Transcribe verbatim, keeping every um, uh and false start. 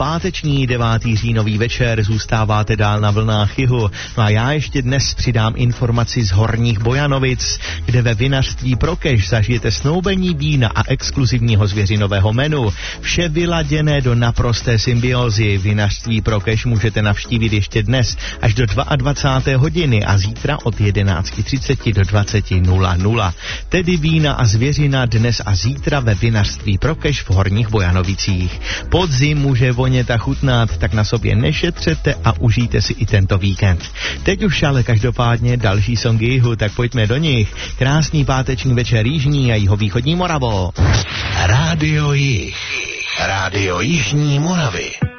páteční devátý říjnový večer, zůstáváte dál na vlnách jihu. No a já ještě dnes přidám informaci z Horních Bojanovic, kde ve vinařství Prokeš zažijete snoubení vína a exkluzivního zvěřinového menu. Vše vyladěné do naprosté symbiózy. Vinařství Prokeš můžete navštívit ještě dnes až do dvacáté druhé hodiny a zítra od jedenáct třicet do dvacet nula nula. Tedy vína a zvěřina dnes a zítra ve vinařství Prokeš v Horních Bojanovicích. Podzim může vonět a chutnat, tak na sobě nešetřete a užijte si i tento víkend. Teď už ale každopádně další songy jihu, tak pojďme do nich. Krásný páteční večer jižní a jihovýchodní Moravo. Rádio Jih. Rádio Jižní Moravy.